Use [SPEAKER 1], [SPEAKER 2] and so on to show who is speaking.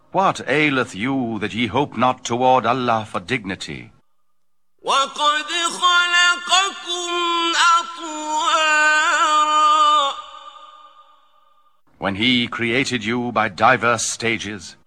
[SPEAKER 1] What aileth you that ye hope not toward Allah for dignity?
[SPEAKER 2] وَقَدْ خَلَقَكُمْ أَطْوَارًا
[SPEAKER 1] When He created you by diverse stages,